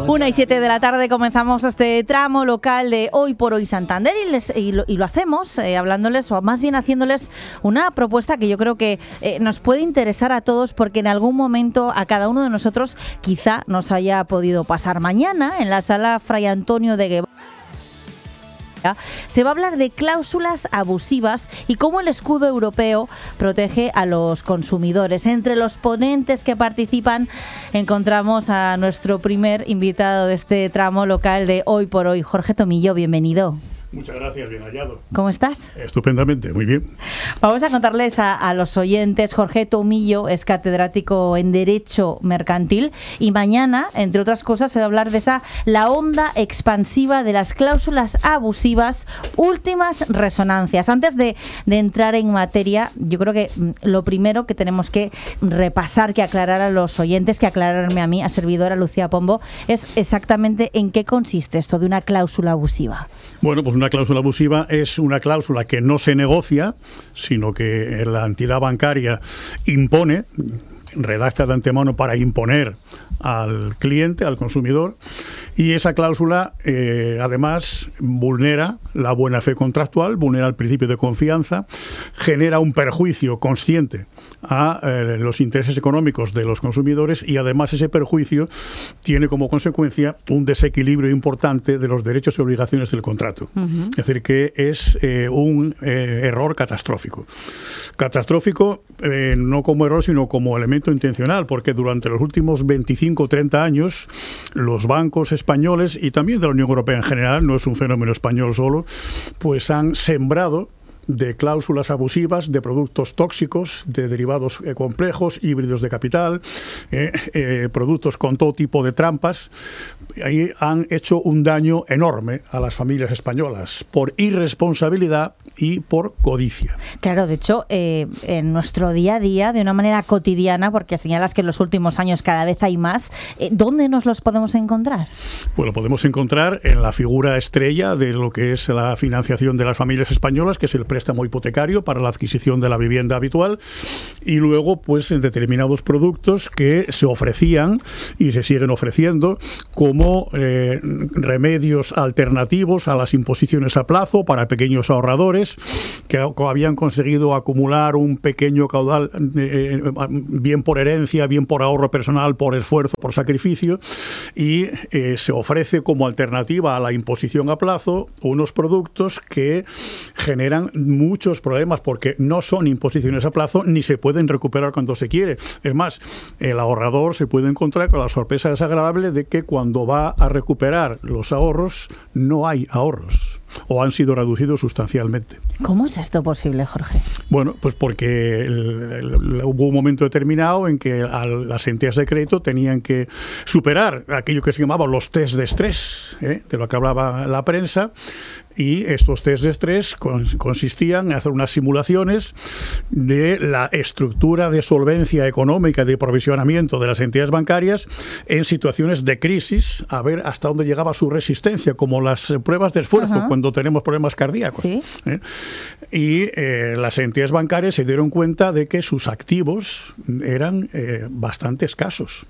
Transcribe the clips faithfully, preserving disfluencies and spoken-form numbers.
Una y siete de la tarde comenzamos este tramo local de Hoy por Hoy Santander y, les, y, lo, y lo hacemos eh, hablándoles o más bien haciéndoles una propuesta que yo creo que eh, nos puede interesar a todos porque en algún momento a cada uno de nosotros quizá nos haya podido pasar. Mañana en la sala Fray Antonio de Guevara se va a hablar de cláusulas abusivas y cómo el escudo europeo protege a los consumidores. Entre los ponentes que participan encontramos a nuestro primer invitado de este tramo local de Hoy por Hoy, Jorge Tomillo, bienvenido. Muchas gracias, bien hallado. ¿Cómo estás? Estupendamente, muy bien. Vamos a contarles a, a los oyentes. Jorge Tomillo es catedrático en Derecho Mercantil y mañana, entre otras cosas, se va a hablar de esa la onda expansiva de las cláusulas abusivas, últimas resonancias. Antes de, de entrar en materia, yo creo que lo primero que tenemos que repasar, que aclarar a los oyentes, que aclararme a mí, a servidora Lucía Pombo, es exactamente en qué consiste esto de una cláusula abusiva. Bueno, pues una cláusula abusiva es una cláusula que no se negocia, sino que la entidad bancaria impone, redacta de antemano para imponer al cliente, al consumidor, y esa cláusula eh, además vulnera la buena fe contractual, vulnera el principio de confianza, genera un perjuicio consciente a eh, los intereses económicos de los consumidores y además ese perjuicio tiene como consecuencia un desequilibrio importante de los derechos y obligaciones del contrato. Uh-huh. Es decir, que es eh, un eh, error catastrófico. Catastrófico eh, no como error, sino como elemento intencional, porque durante los últimos veinticinco o treinta años los bancos españoles y también de la Unión Europea en general, no es un fenómeno español solo, pues han sembrado de cláusulas abusivas, de productos tóxicos, de derivados eh, complejos, híbridos de capital, eh, eh, productos con todo tipo de trampas. Ahí han hecho un daño enorme a las familias españolas por irresponsabilidad y por codicia. Claro, de hecho, eh, en nuestro día a día, de una manera cotidiana, porque señalas que en los últimos años cada vez hay más, eh, ¿dónde nos los podemos encontrar? Pues lo podemos encontrar en la figura estrella de lo que es la financiación de las familias españolas, que es el préstamo hipotecario para la adquisición de la vivienda habitual, y luego pues en determinados productos que se ofrecían y se siguen ofreciendo como eh, remedios alternativos a las imposiciones a plazo para pequeños ahorradores que habían conseguido acumular un pequeño caudal eh, bien por herencia, bien por ahorro personal, por esfuerzo, por sacrificio, y eh, se ofrece como alternativa a la imposición a plazo unos productos que generan muchos problemas porque no son imposiciones a plazo ni se pueden recuperar cuando se quiere. Es más, el ahorrador se puede encontrar con la sorpresa desagradable de que cuando va a recuperar los ahorros no hay ahorros o han sido reducidos sustancialmente. ¿Cómo es esto posible, Jorge? Bueno, pues porque el, el, hubo un momento determinado en que a las entidades de crédito tenían que superar aquello que se llamaba los test de estrés, ¿eh? de lo que hablaba la prensa, y estos test de estrés consistían en hacer unas simulaciones de la estructura de solvencia económica y de provisionamiento de las entidades bancarias en situaciones de crisis, a ver hasta dónde llegaba su resistencia, como las pruebas de esfuerzo, uh-huh. cuando tenemos problemas cardíacos. ¿Sí? ¿Eh? Y eh, las entidades bancarias se dieron cuenta de que sus activos eran eh, bastante escasos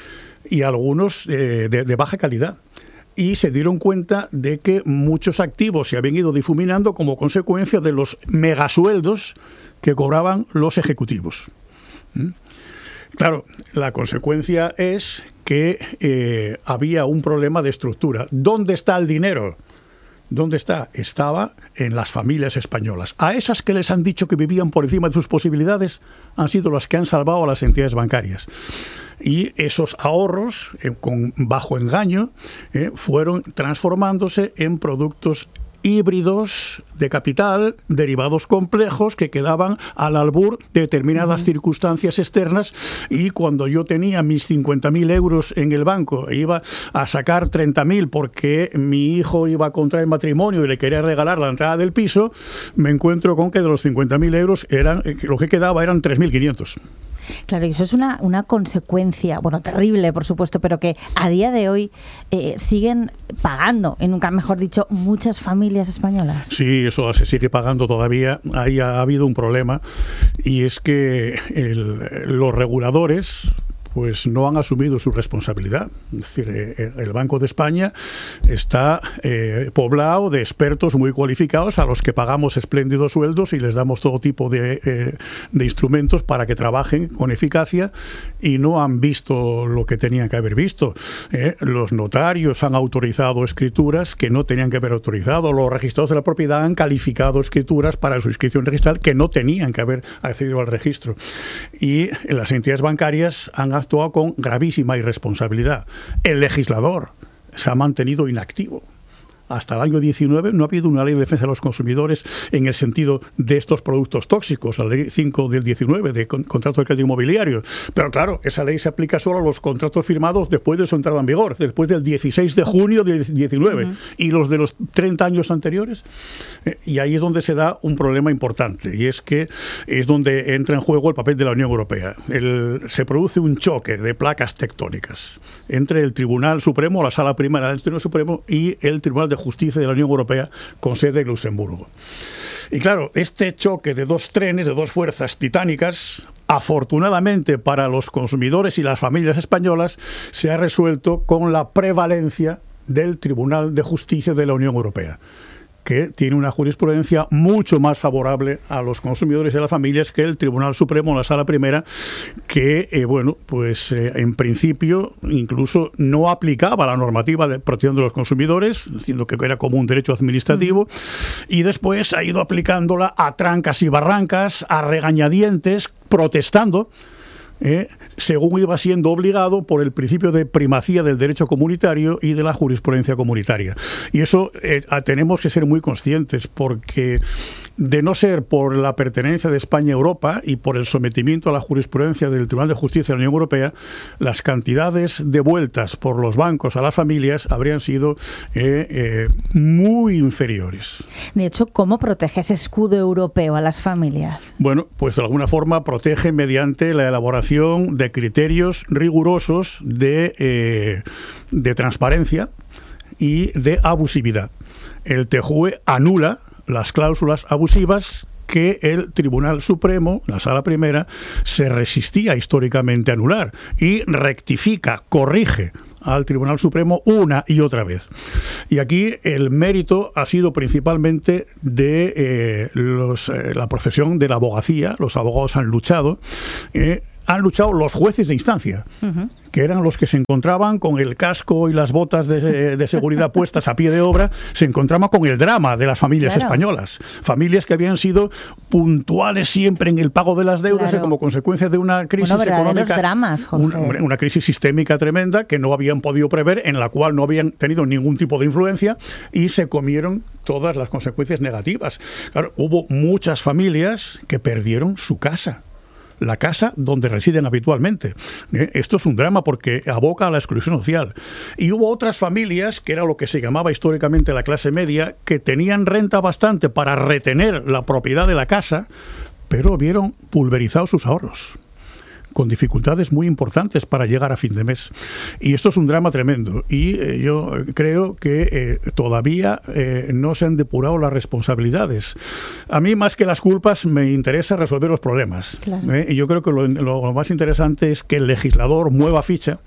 y algunos eh, de, de baja calidad. Y se dieron cuenta de que muchos activos se habían ido difuminando como consecuencia de los megasueldos que cobraban los ejecutivos. ¿Mm? Claro, la consecuencia es que eh, había un problema de estructura. ¿Dónde está el dinero? ¿Dónde está? Estaba en las familias españolas. A esas que les han dicho que vivían por encima de sus posibilidades han sido las que han salvado a las entidades bancarias. Y esos ahorros, eh, con bajo engaño, eh, fueron transformándose en productos híbridos de capital, derivados complejos que quedaban al albur de determinadas uh-huh. circunstancias externas, y cuando yo tenía mis cincuenta mil euros en el banco e iba a sacar treinta mil porque mi hijo iba a contraer matrimonio y le quería regalar la entrada del piso, me encuentro con que de los cincuenta mil euros eran, lo que quedaba eran tres mil quinientos. Claro, y eso es una, una consecuencia, bueno, terrible, por supuesto, pero que a día de hoy eh, siguen pagando, y nunca mejor dicho, muchas familias españolas. Sí, eso se sigue pagando todavía. Ahí ha habido un problema, y es que el, los reguladores, pues no han asumido su responsabilidad. Es decir, eh, el Banco de España está eh, poblado de expertos muy cualificados a los que pagamos espléndidos sueldos y les damos todo tipo de, eh, de instrumentos para que trabajen con eficacia, y no han visto lo que tenían que haber visto. Eh, los notarios han autorizado escrituras que no tenían que haber autorizado, los registrados de la propiedad han calificado escrituras para su inscripción registral que no tenían que haber accedido al registro, y las entidades bancarias han actuado con gravísima irresponsabilidad. El legislador se ha mantenido inactivo. Hasta el año diecinueve no ha habido una ley de defensa de los consumidores en el sentido de estos productos tóxicos, la ley cinco del diecinueve de con, contrato de crédito inmobiliario. Pero claro, esa ley se aplica solo a los contratos firmados después de su entrada en vigor, después del dieciséis de junio del diecinueve. Uh-huh. Y los de los treinta años anteriores. Eh, y ahí es donde se da un problema importante, y es que es donde entra en juego el papel de la Unión Europea. El, se produce un choque de placas tectónicas entre el Tribunal Supremo, la Sala Primera del Tribunal Supremo, y el Tribunal de Justicia de la Unión Europea con sede en Luxemburgo. Y claro, este choque de dos trenes, de dos fuerzas titánicas, afortunadamente para los consumidores y las familias españolas, se ha resuelto con la prevalencia del Tribunal de Justicia de la Unión Europea, que tiene una jurisprudencia mucho más favorable a los consumidores y a las familias que el Tribunal Supremo, la Sala Primera, que, eh, bueno, pues eh, en principio incluso no aplicaba la normativa de protección de los consumidores, diciendo que era como un derecho administrativo, uh-huh. y después ha ido aplicándola a trancas y barrancas, a regañadientes, protestando, Eh, según iba siendo obligado por el principio de primacía del derecho comunitario y de la jurisprudencia comunitaria. Y eso eh, tenemos que ser muy conscientes, porque de no ser por la pertenencia de España a Europa y por el sometimiento a la jurisprudencia del Tribunal de Justicia de la Unión Europea, las cantidades devueltas por los bancos a las familias habrían sido eh, eh, muy inferiores. De hecho, ¿cómo protege ese escudo europeo a las familias? Bueno, pues de alguna forma protege mediante la elaboración de criterios rigurosos de, eh, de transparencia y de abusividad. El T J U E anula las cláusulas abusivas que el Tribunal Supremo, la Sala Primera, se resistía históricamente a anular, y rectifica, corrige al Tribunal Supremo una y otra vez. Y aquí el mérito ha sido principalmente de eh, los, eh, la profesión de la abogacía. Los abogados han luchado, eh, han luchado los jueces de instancia, uh-huh. que eran los que se encontraban con el casco y las botas de, de seguridad puestas a pie de obra, se encontraban con el drama de las familias claro. españolas. Familias que habían sido puntuales siempre en el pago de las deudas, claro. como consecuencia de una crisis bueno, económica. Dramas, Jorge. Una, una crisis sistémica tremenda que no habían podido prever, en la cual no habían tenido ningún tipo de influencia, y se comieron todas las consecuencias negativas. Claro, hubo muchas familias que perdieron su casa, la casa donde residen habitualmente. ¿Eh? Esto es un drama porque aboca a la exclusión social. Y hubo otras familias, que era lo que se llamaba históricamente la clase media, que tenían renta bastante para retener la propiedad de la casa, pero vieron pulverizados sus ahorros, con dificultades muy importantes para llegar a fin de mes. Y esto es un drama tremendo. Y eh, yo creo que eh, todavía eh, no se han depurado las responsabilidades. A mí, más que las culpas, me interesa resolver los problemas. Claro. ¿eh? Y yo creo que lo, lo más interesante es que el legislador mueva ficha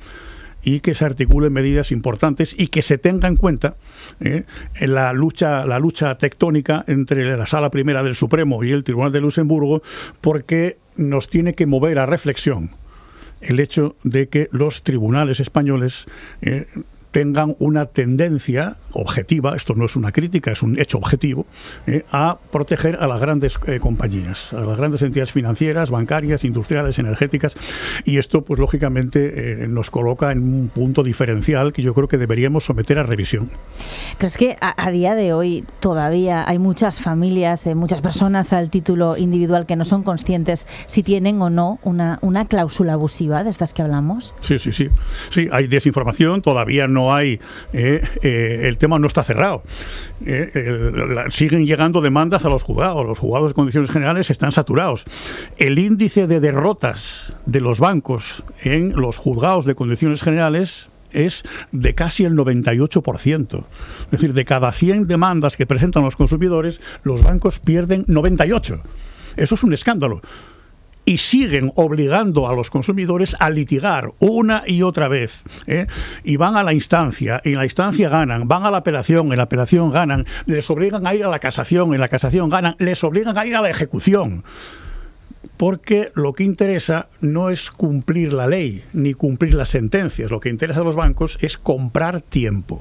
y que se articulen medidas importantes y que se tenga en cuenta eh, en la lucha, la lucha tectónica entre la Sala Primera del Supremo y el Tribunal de Luxemburgo, porque nos tiene que mover a reflexión el hecho de que los tribunales españoles eh, tengan una tendencia objetiva, esto no es una crítica, es un hecho objetivo, eh, a proteger a las grandes eh, compañías, a las grandes entidades financieras, bancarias, industriales, energéticas, y esto pues lógicamente eh, nos coloca en un punto diferencial que yo creo que deberíamos someter a revisión. ¿Crees que a, a día de hoy todavía hay muchas familias, eh, muchas personas al título individual que no son conscientes si tienen o no una, una cláusula abusiva de estas que hablamos? Sí, sí, sí. Sí, hay desinformación, todavía no hay eh, eh, el tema no está cerrado. Eh, el, la, siguen llegando demandas a los juzgados. Los juzgados de condiciones generales están saturados. El índice de derrotas de los bancos en los juzgados de condiciones generales es de casi el noventa y ocho por ciento. Es decir, de cada cien demandas que presentan los consumidores, los bancos pierden noventa y ocho. Eso es un escándalo. y siguen obligando a los consumidores a litigar una y otra vez, ¿eh? Y van a la instancia, y en la instancia ganan, van a la apelación, en la apelación ganan, les obligan a ir a la casación, en la casación ganan, les obligan a ir a la ejecución. Porque lo que interesa no es cumplir la ley ni cumplir las sentencias, lo que interesa a los bancos es comprar tiempo.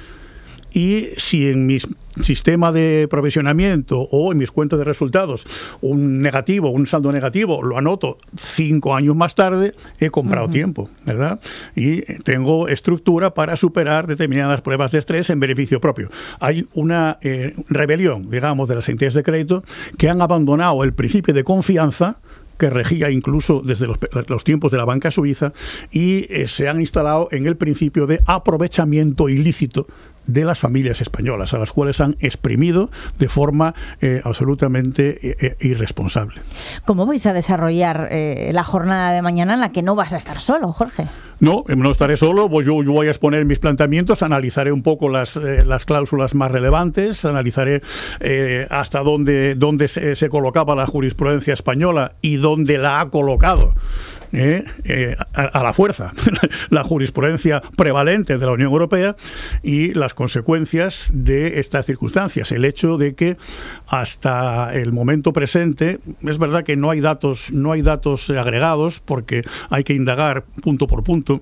Y si en mi sistema de provisionamiento o en mis cuentas de resultados un negativo, un saldo negativo, lo anoto cinco años más tarde, he comprado uh-huh. tiempo, ¿verdad? Y tengo estructura para superar determinadas pruebas de estrés en beneficio propio. Hay una eh, rebelión, digamos, de las entidades de crédito que han abandonado el principio de confianza que regía incluso desde los, los tiempos de la banca suiza y eh, se han instalado en el principio de aprovechamiento ilícito de las familias españolas, a las cuales han exprimido de forma eh, absolutamente eh, irresponsable. ¿Cómo vais a desarrollar eh, la jornada de mañana en la que no vas a estar solo, Jorge? No, no estaré solo, pues yo, yo voy a exponer mis planteamientos, analizaré un poco las, eh, las cláusulas más relevantes, analizaré eh, hasta dónde, dónde se, se colocaba la jurisprudencia española y dónde la ha colocado eh, eh, a, a la fuerza la jurisprudencia prevalente de la Unión Europea y las consecuencias de estas circunstancias. El hecho de que hasta el momento presente, es verdad que no hay datos, no hay datos agregados porque hay que indagar punto por punto,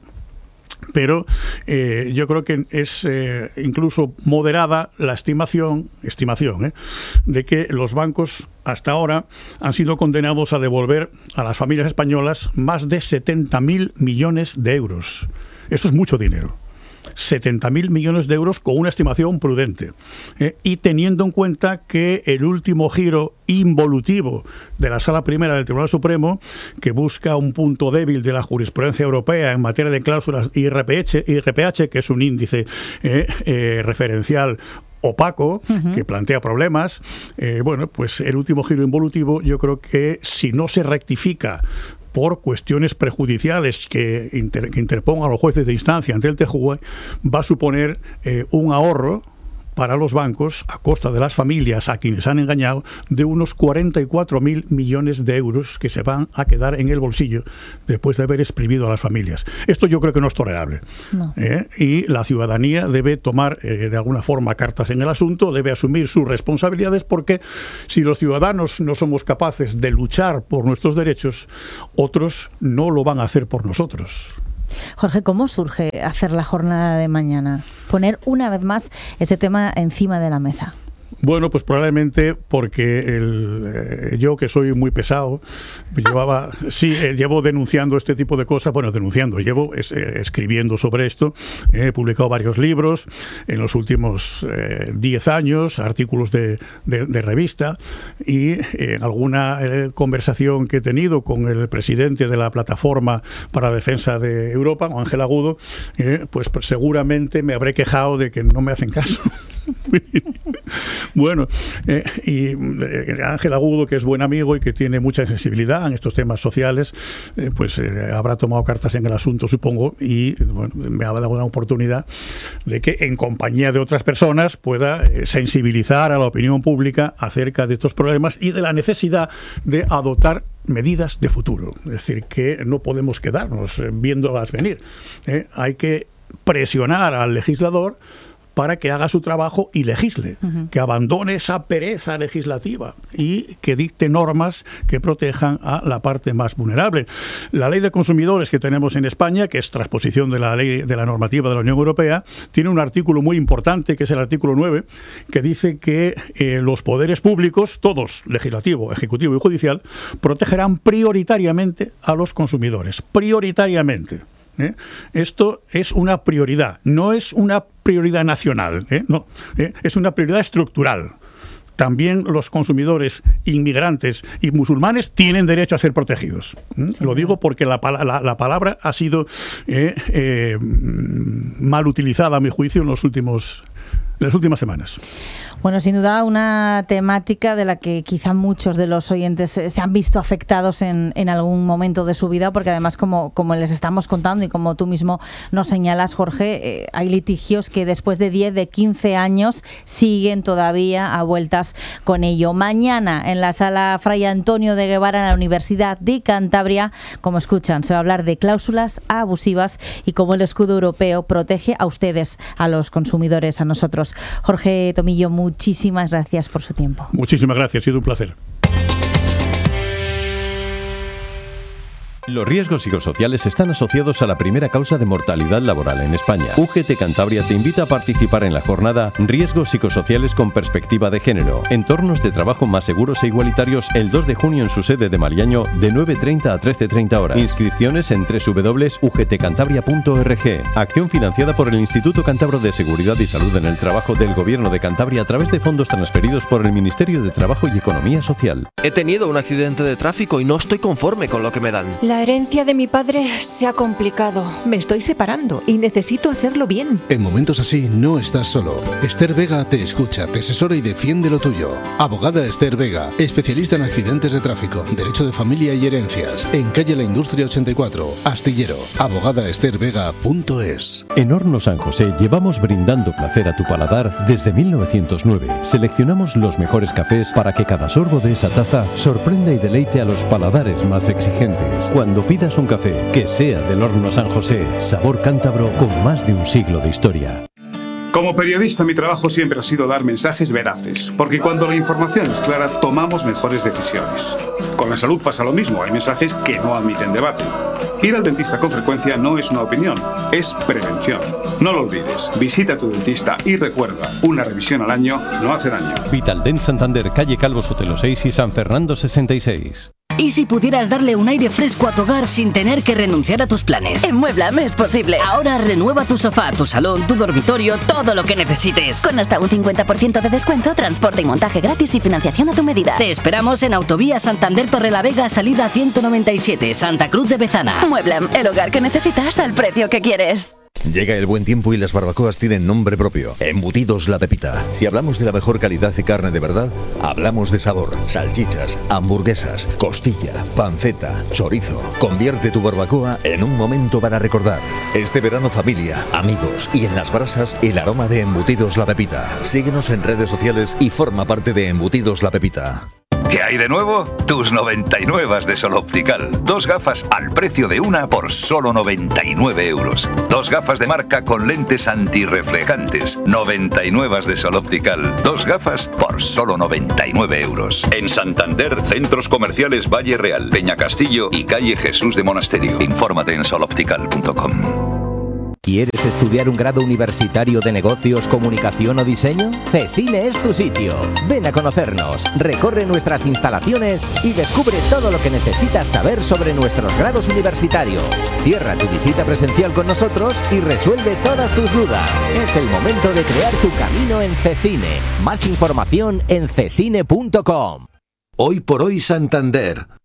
pero eh, yo creo que es eh, incluso moderada la estimación, estimación eh, de que los bancos hasta ahora han sido condenados a devolver a las familias españolas más de setenta mil millones de euros. Eso es mucho dinero. setenta mil millones de euros con una estimación prudente. Eh, y teniendo en cuenta que el último giro involutivo de la Sala Primera del Tribunal Supremo, que busca un punto débil de la jurisprudencia europea en materia de cláusulas I R P H, I R P H que es un índice eh, eh, referencial opaco, uh-huh. que plantea problemas, eh, bueno, pues el último giro involutivo yo creo que si no se rectifica por cuestiones prejudiciales que, inter, que interpongan los jueces de instancia ante el T J U E, va a suponer eh, un ahorro para los bancos, a costa de las familias a quienes han engañado, de unos cuarenta y cuatro mil millones de euros que se van a quedar en el bolsillo después de haber exprimido a las familias. Esto yo creo que no es tolerable. No. ¿Eh? Y la ciudadanía debe tomar eh, de alguna forma cartas en el asunto, debe asumir sus responsabilidades, porque si los ciudadanos no somos capaces de luchar por nuestros derechos, otros no lo van a hacer por nosotros. Jorge, ¿cómo surge hacer la jornada de mañana? Poner una vez más este tema encima de la mesa. Bueno, pues probablemente porque el, eh, yo, que soy muy pesado, llevaba, sí, eh, llevo denunciando este tipo de cosas, bueno, denunciando, llevo es, eh, escribiendo sobre esto, eh, he publicado varios libros en los últimos diez eh, años, artículos de, de, de revista, y en eh, alguna eh, conversación que he tenido con el presidente de la Plataforma para la Defensa de Europa, Ángel Agudo, eh, pues, pues seguramente me habré quejado de que no me hacen caso. Bueno, eh, y eh, Ángel Agudo, que es buen amigo y que tiene mucha sensibilidad en estos temas sociales, eh, pues eh, habrá tomado cartas en el asunto, supongo, y bueno, me ha dado una oportunidad de que en compañía de otras personas pueda eh, sensibilizar a la opinión pública acerca de estos problemas y de la necesidad de adoptar medidas de futuro. Es decir, que no podemos quedarnos eh, viéndolas venir. Eh, hay que presionar al legislador para que haga su trabajo y legisle, uh-huh. que abandone esa pereza legislativa y que dicte normas que protejan a la parte más vulnerable. La ley de consumidores que tenemos en España, que es transposición de la ley de la normativa de la Unión Europea, tiene un artículo muy importante, que es el artículo nueve, que dice que eh, los poderes públicos, todos, legislativo, ejecutivo y judicial, protegerán prioritariamente a los consumidores. Prioritariamente. ¿Eh? Esto es una prioridad, no es una prioridad nacional, ¿eh? No, ¿eh? Es una prioridad estructural. También los consumidores inmigrantes y musulmanes tienen derecho a ser protegidos. ¿eh? Sí, Lo digo porque la, la, la palabra ha sido eh, eh, mal utilizada, a mi juicio, en los últimos, en las últimas semanas. Bueno, sin duda una temática de la que quizá muchos de los oyentes se han visto afectados en, en algún momento de su vida, porque además, como, como les estamos contando y como tú mismo nos señalas, Jorge, eh, hay litigios que después de diez, de quince años siguen todavía a vueltas con ello. Mañana en la sala Fray Antonio de Guevara en la Universidad de Cantabria, como escuchan, se va a hablar de cláusulas abusivas y cómo el escudo europeo protege a ustedes, a los consumidores, a nosotros. Jorge Tomillo, muchísimas gracias por su tiempo. Muchísimas gracias, ha sido un placer. Los riesgos psicosociales están asociados a la primera causa de mortalidad laboral en España. U G T Cantabria te invita a participar en la jornada Riesgos psicosociales con perspectiva de género, entornos de trabajo más seguros e igualitarios, el dos de junio en su sede de Mariaño de nueve treinta a trece treinta horas. Inscripciones en doble u doble u doble u punto u g t cantabria punto org. Acción financiada por el Instituto Cántabro de Seguridad y Salud en el Trabajo del Gobierno de Cantabria a través de fondos transferidos por el Ministerio de Trabajo y Economía Social. He tenido un accidente de tráfico y no estoy conforme con lo que me dan. La herencia de mi padre se ha complicado. Me estoy separando y necesito hacerlo bien. En momentos así no estás solo. Esther Vega te escucha, te asesora y defiende lo tuyo. Abogada Esther Vega, especialista en accidentes de tráfico, derecho de familia y herencias. En calle La Industria ochenta y cuatro, Astillero. abogada ester vega punto es. En Hornos San José llevamos brindando placer a tu paladar desde mil novecientos nueve. Seleccionamos los mejores cafés para que cada sorbo de esa taza sorprenda y deleite a los paladares más exigentes. Cuando pidas un café, que sea del Horno San José, sabor cántabro con más de un siglo de historia. Como periodista, mi trabajo siempre ha sido dar mensajes veraces, porque cuando la información es clara, tomamos mejores decisiones. Con la salud pasa lo mismo, hay mensajes que no admiten debate. Ir al dentista con frecuencia no es una opinión, es prevención. No lo olvides, visita a tu dentista y recuerda, una revisión al año no hace daño. Vitaldent Santander, calle Calvo Sotelo seis y San Fernando sesenta y seis. ¿Y si pudieras darle un aire fresco a tu hogar sin tener que renunciar a tus planes? En Mueblam es posible. Ahora renueva tu sofá, tu salón, tu dormitorio, todo lo que necesites. Con hasta un cincuenta por ciento de descuento, transporte y montaje gratis y financiación a tu medida. Te esperamos en Autovía Santander Torrelavega, salida ciento noventa y siete, Santa Cruz de Bezana. Mueblam, el hogar que necesitas al precio que quieres. Llega el buen tiempo y las barbacoas tienen nombre propio. Embutidos La Pepita. Si hablamos de la mejor calidad de carne de verdad, hablamos de sabor, salchichas, hamburguesas, costilla, panceta, chorizo. Convierte tu barbacoa en un momento para recordar. Este verano, familia, amigos y en las brasas, el aroma de Embutidos La Pepita. Síguenos en redes sociales y forma parte de Embutidos La Pepita. ¿Qué hay de nuevo? Tus noventa y nueve de Sol Optical. Dos gafas al precio de una por solo noventa y nueve euros. Dos gafas de marca con lentes antirreflejantes. noventa y nueve de Sol Optical. Dos gafas por solo noventa y nueve euros. En Santander, centros comerciales Valle Real, Peña Castillo y calle Jesús de Monasterio. Infórmate en sol optical punto com. ¿Quieres estudiar un grado universitario de negocios, comunicación o diseño? CESINE es tu sitio. Ven a conocernos, recorre nuestras instalaciones y descubre todo lo que necesitas saber sobre nuestros grados universitarios. Cierra tu visita presencial con nosotros y resuelve todas tus dudas. Es el momento de crear tu camino en CESINE. Más información en cesine punto com. Hoy por hoy Santander.